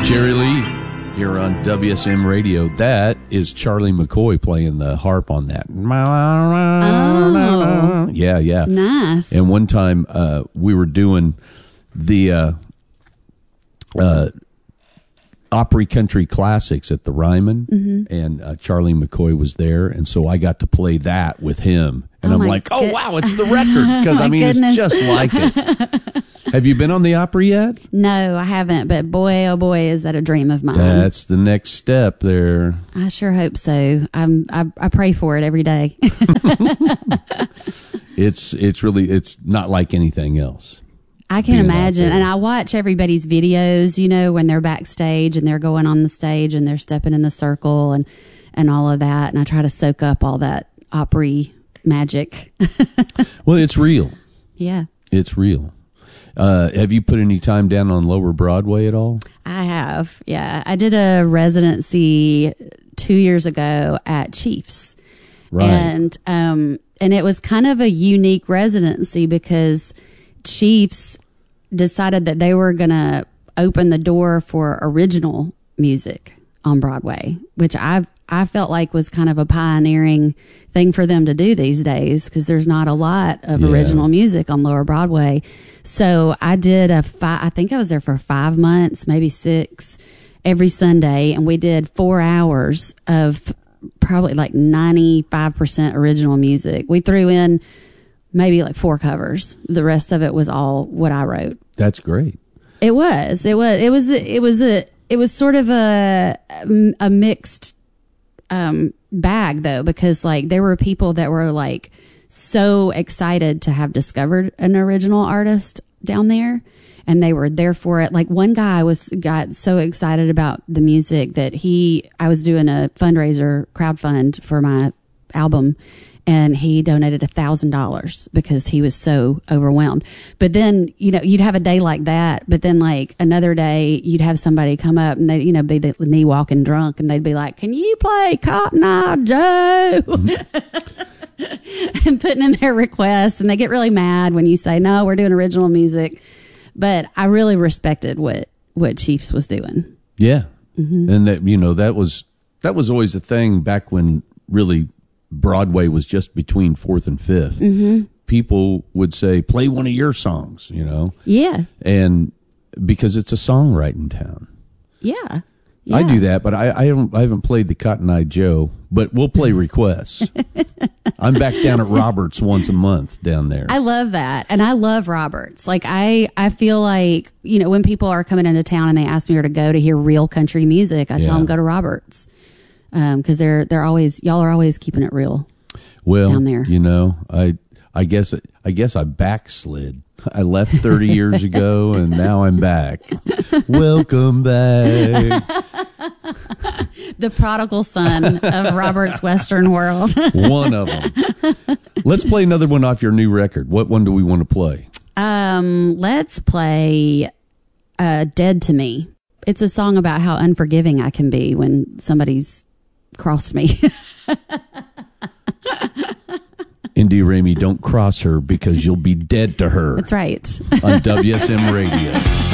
Jerry Lee here on WSM Radio. That is Charlie McCoy playing the harp on that. Oh. Yeah. Nice. And one time we were doing the Opry Country Classics at the Ryman, and Charlie McCoy was there, and so I got to play that with him. And I'm like, oh, wow, it's the record. Because, I mean, goodness. it's just like it. Have you been on the Opry yet? No, I haven't, but boy, oh boy, is that a dream of mine. That's the next step there. I sure hope so. I pray for it every day. It's not like anything else. I can imagine. And I watch everybody's videos, you know, when they're backstage and they're going on the stage and they're stepping in the circle and all of that. And I try to soak up all that Opry magic. Well, it's real. Yeah. It's real. Have you put any time down on Lower Broadway at all? I have. Yeah. I did a residency 2 years ago at Chiefs. Right. And it was kind of a unique residency because Chiefs decided that they were going to open the door for original music on Broadway, which I felt like was kind of a pioneering thing for them to do these days because there's not a lot of original music on Lower Broadway. So I did I think I was there for 5 months, maybe 6, every Sunday, and we did 4 hours of probably like 95% original music. We threw in maybe like 4 covers. The rest of it was all what I wrote. That's great. It was sort of a mixed bag though, because like there were people that were like so excited to have discovered an original artist down there, and they were there for it. Like one guy got so excited about the music that I was doing a fundraiser crowdfund for my album, and he donated $1,000 because he was so overwhelmed. But then, you know, you'd have a day like that, but then like another day you'd have somebody come up and they, you know, be the knee walking drunk, and they'd be like, "Can you play Cotton Eye Joe?" And putting in their requests, and they get really mad when you say, "No, we're doing original music." But I really respected what Chiefs was doing. Yeah. And that, you know, that was always a thing back when really Broadway was just between 4th and 5th. People would say, "Play one of your songs," you know? Yeah. And because it's a songwriting town. Yeah. I do that, but I haven't played the Cotton Eye Joe, but we'll play requests. I'm back down at Roberts once a month down there. I love that. And I love Roberts. Like I feel like, you know, when people are coming into town and they ask me where to go to hear real country music, I tell them go to Roberts. Cause they're always, y'all are always keeping it real. Well, down there. You know, I guess I backslid. I left 30 years ago and now I'm back. Welcome back. The prodigal son of Robert's Western World. One of them. Let's play another one off your new record. What one do we want to play? Let's play Dead to Me. It's a song about how unforgiving I can be when somebody's crossed me. Indy Ramey, don't cross her because you'll be dead to her. That's right. On WSM Radio.